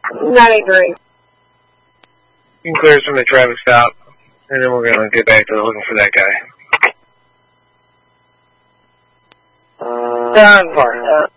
983. You can clear us from the traffic stop, and then we're going to get back to looking for that guy. Done.